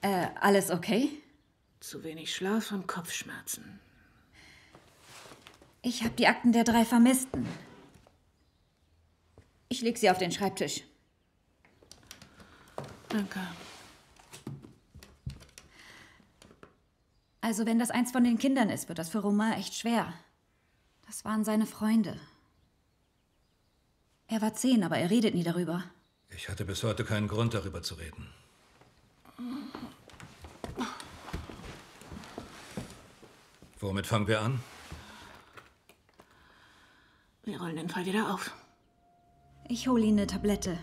Alles okay? Zu wenig Schlaf und Kopfschmerzen. Ich habe die Akten der 3 Vermissten. Ich leg sie auf den Schreibtisch. Danke. Also, wenn das eins von den Kindern ist, wird das für Romain echt schwer. Das waren seine Freunde. Er war 10, aber er redet nie darüber. Ich hatte bis heute keinen Grund, darüber zu reden. Womit fangen wir an? Wir rollen den Fall wieder auf. Ich hole Ihnen eine Tablette.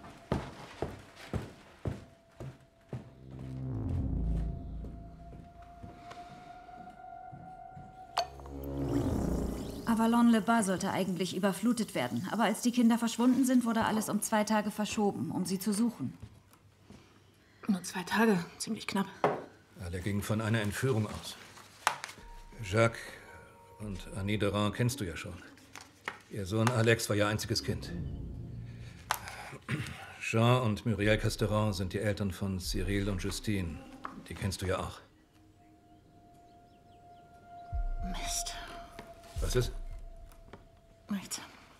Avalon-le-Bas sollte eigentlich überflutet werden. Aber als die Kinder verschwunden sind, wurde alles um 2 Tage verschoben, um sie zu suchen. Nur 2 Tage, ziemlich knapp. Alle gingen von einer Entführung aus. Jacques und Annie Durand kennst du ja schon. Ihr Sohn Alex war ihr einziges Kind. Jean und Muriel Casteran sind die Eltern von Cyril und Justine. Die kennst du ja auch. Mist. Was ist? Nichts.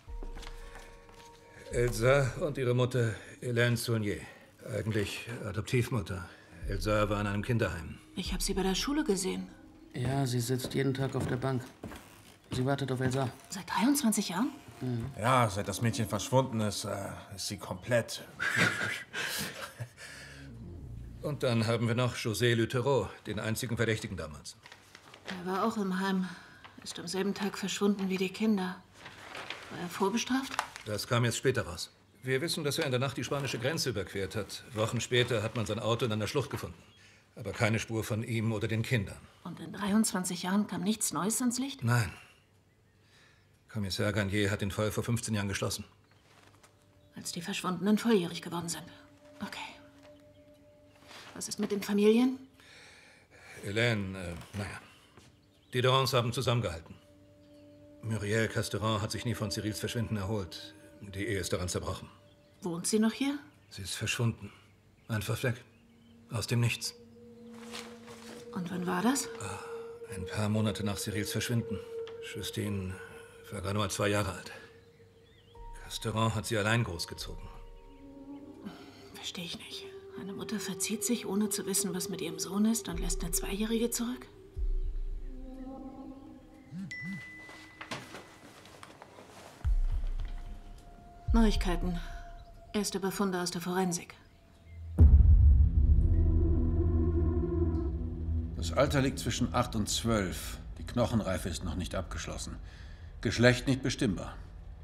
Elsa und ihre Mutter Hélène Saunier. Eigentlich Adoptivmutter. Elsa war in einem Kinderheim. Ich habe sie bei der Schule gesehen. Ja, sie sitzt jeden Tag auf der Bank. Sie wartet auf Elsa. Seit 23 Jahren? Ja, seit das Mädchen verschwunden ist, ist sie komplett. Und dann haben wir noch José Luttereau, den einzigen Verdächtigen damals. Er war auch im Heim. Ist am selben Tag verschwunden wie die Kinder. War er vorbestraft? Das kam jetzt später raus. Wir wissen, dass er in der Nacht die spanische Grenze überquert hat. Wochen später hat man sein Auto in einer Schlucht gefunden. Aber keine Spur von ihm oder den Kindern. Und in 23 Jahren kam nichts Neues ans Licht? Nein. Kommissar Garnier hat den Fall vor 15 Jahren geschlossen. Als die Verschwundenen volljährig geworden sind. Okay. Was ist mit den Familien? Hélène, naja. Die Durans haben zusammengehalten. Muriel Casteran hat sich nie von Cyrils Verschwinden erholt. Die Ehe ist daran zerbrochen. Wohnt sie noch hier? Sie ist verschwunden. Einfach weg. Aus dem Nichts. Und wann war das? Ein paar Monate nach Cyrils Verschwinden. Justine war gerade mal 2 Jahre alt. Casteran hat sie allein großgezogen. Verstehe ich nicht. Eine Mutter verzieht sich, ohne zu wissen, was mit ihrem Sohn ist, und lässt eine 2-Jährige zurück? Neuigkeiten. Erste Befunde aus der Forensik. Das Alter liegt zwischen 8 und 12. Die Knochenreife ist noch nicht abgeschlossen. Geschlecht nicht bestimmbar.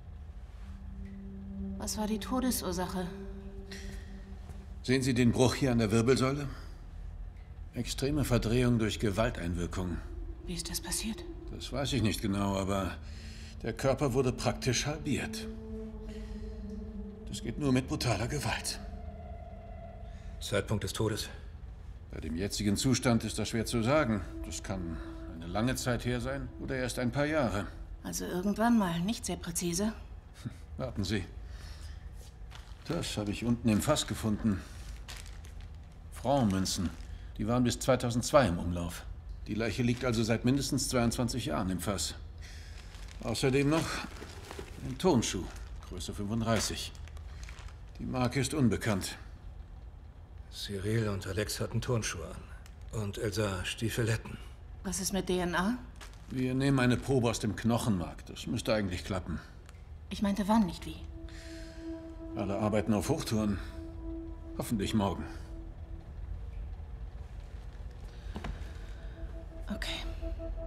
Was war die Todesursache? Sehen Sie den Bruch hier an der Wirbelsäule? Extreme Verdrehung durch Gewalteinwirkung. Wie ist das passiert? Das weiß ich nicht genau, aber der Körper wurde praktisch halbiert. Das geht nur mit brutaler Gewalt. Zeitpunkt des Todes? Bei dem jetzigen Zustand ist das schwer zu sagen. Das kann eine lange Zeit her sein oder erst ein paar Jahre. Also irgendwann mal, nicht sehr präzise. Warten Sie. Das habe ich unten im Fass gefunden. Franc-Münzen. Die waren bis 2002 im Umlauf. Die Leiche liegt also seit mindestens 22 Jahren im Fass. Außerdem noch ein Turnschuh, Größe 35. Die Marke ist unbekannt. Cyril und Alex hatten Turnschuhe an. Und Elsa Stiefeletten. Was ist mit DNA? Wir nehmen eine Probe aus dem Knochenmark. Das müsste eigentlich klappen. Ich meinte wann, nicht wie. Alle arbeiten auf Hochtouren. Hoffentlich morgen.